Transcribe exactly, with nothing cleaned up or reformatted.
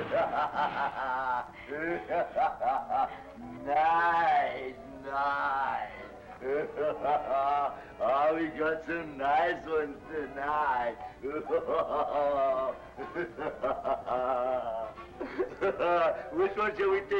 Nice, nice. Oh, we got some nice ones tonight. Which one shall we take?